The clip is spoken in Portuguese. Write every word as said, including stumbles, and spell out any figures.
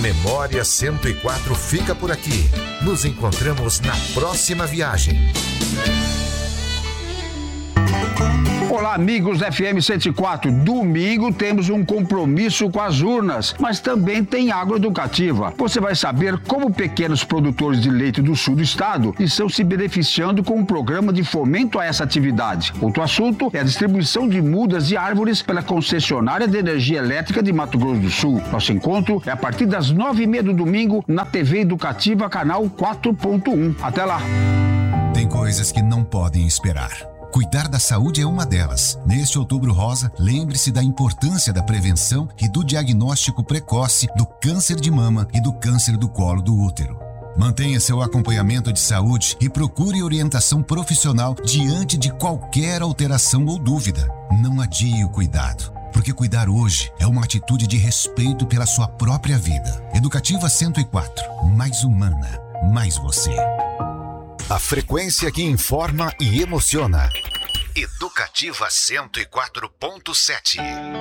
Memória cento e quatro fica por aqui. Nos encontramos na próxima viagem. Olá, amigos da F M cento e quatro. Domingo temos um compromisso com as urnas, mas também tem agroeducativa. Você vai saber como pequenos produtores de leite do sul do estado estão se beneficiando com um programa de fomento a essa atividade. Outro assunto é a distribuição de mudas de árvores pela concessionária de energia elétrica de Mato Grosso do Sul. Nosso encontro é a partir das nove e meia do domingo na T V Educativa, canal quatro ponto um. Até lá! Tem coisas que não podem esperar. Cuidar da saúde é uma delas. Neste Outubro Rosa, lembre-se da importância da prevenção e do diagnóstico precoce do câncer de mama e do câncer do colo do útero. Mantenha seu acompanhamento de saúde e procure orientação profissional diante de qualquer alteração ou dúvida. Não adie o cuidado, porque cuidar hoje é uma atitude de respeito pela sua própria vida. Educativa cento e quatro. Mais humana, mais você. A frequência que informa e emociona. Educativa cento e quatro ponto sete.